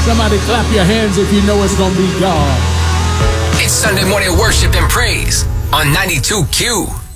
Somebody clap your hands if you know it's gonna be God. It's Sunday morning worship and praise on 92Q.